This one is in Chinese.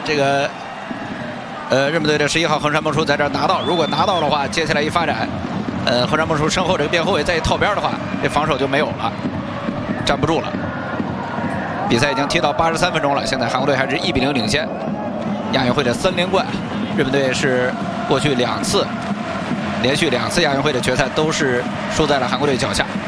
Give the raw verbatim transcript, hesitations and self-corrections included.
这个呃日本队的十一号横山梦书在这儿拿到，如果拿到的话，接下来一发展，呃横山梦书身后这个边后卫再一套边的话，这防守就没有了，站不住了。比赛已经踢到八十三分钟了，现在韩国队还是一比零领先。亚运会的三连冠，日本队是过去两次连续两次亚运会的决赛都是输在了韩国队脚下。